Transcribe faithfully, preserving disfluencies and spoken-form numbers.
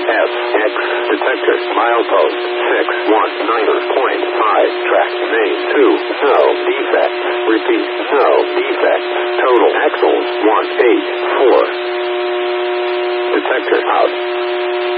F X. Detector. Milepost. six one nine point five. Track name two. No defects. Repeat. No defects. Total axles one eight four. Detector out.